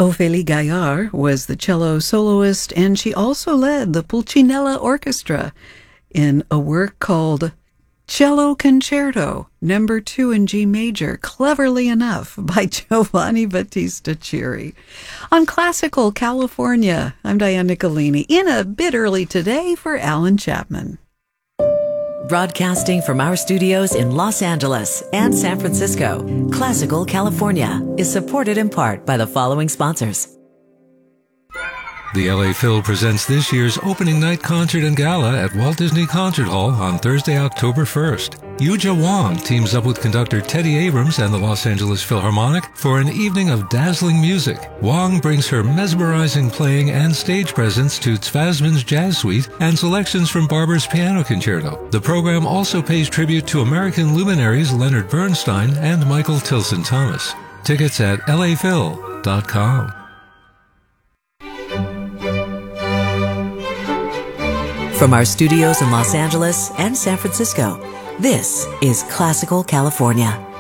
Ophélie Gaillard was the cello soloist, and she also led the Pulcinella Orchestra in a work called Cello Concerto, No. 2 in G major, cleverly enough, by Giovanni Battista Chiri. On Classical California, I'm Diane Nicolini, in a bit early today for Alan Chapman. Broadcasting from our studios in Los Angeles and San Francisco, Classical California is supported in part by the following sponsors. The LA Phil presents this year's opening night concert and gala at Walt Disney Concert Hall on Thursday, October 1st. Yuja Wong teams up with conductor Teddy Abrams and the Los Angeles Philharmonic for an evening of dazzling music. Wong brings her mesmerizing playing and stage presence to Tzfazman's Jazz Suite and selections from Barber's Piano Concerto. The program also pays tribute to American luminaries Leonard Bernstein and Michael Tilson Thomas. Tickets at laphil.com. From our studios in Los Angeles and San Francisco, this is Classical California.